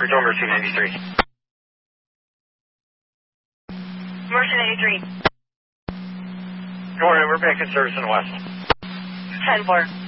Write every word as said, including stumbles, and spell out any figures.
Control Mercy ninety-three. Mercy ninety-three. Good morning, we're back in service in the west. ten four.